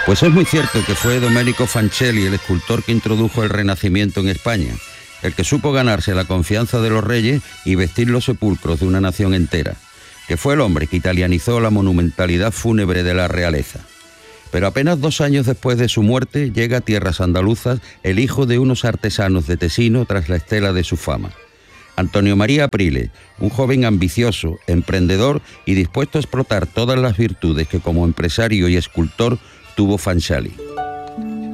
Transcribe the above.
Pues es muy cierto que fue Domenico Fancelli el escultor que introdujo el Renacimiento en España, el que supo ganarse la confianza de los reyes y vestir los sepulcros de una nación entera, que fue el hombre que italianizó la monumentalidad fúnebre de la realeza. Pero apenas 2 años después de su muerte llega a tierras andaluzas el hijo de unos artesanos de Tesino tras la estela de su fama. Antonio María Aprile, un joven ambicioso, emprendedor y dispuesto a explotar todas las virtudes que como empresario y escultor tuvo Fancelli.